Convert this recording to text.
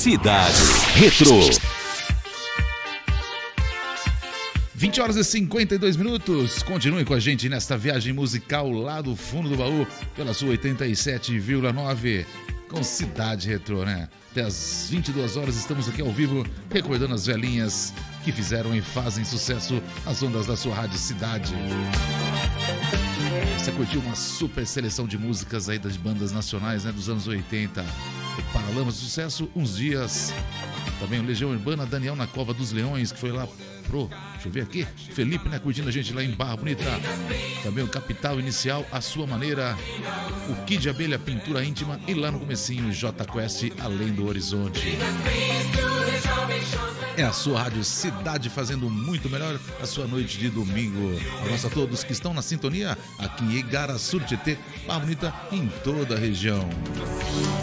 Cidade Retro. 20 horas e 52 minutos. Continue com a gente nesta viagem musical lá do fundo do baú, pela sua 87,9, com Cidade Retro, né? Até as 22 horas estamos aqui ao vivo, recordando as velhinhas que fizeram e fazem sucesso nas ondas da sua rádio Cidade. Você curtiu uma super seleção de músicas aí das bandas nacionais, né, dos anos 80. O Paralamas do Sucesso, Uns Dias. Também o Legião Urbana, Daniel na Cova dos Leões, que foi lá pro... Deixa eu ver aqui. Felipe, né, curtindo a gente lá em Barra Bonita. Também o Capital Inicial, A Sua Maneira. O Kid Abelha, Pintura Íntima. E lá no comecinho, J Quest, Além do Horizonte. É a sua rádio Cidade fazendo muito melhor a sua noite de domingo. Abraço a todos que estão na sintonia aqui em Igaraçu, Tietê, Barra Bonita, em toda a região.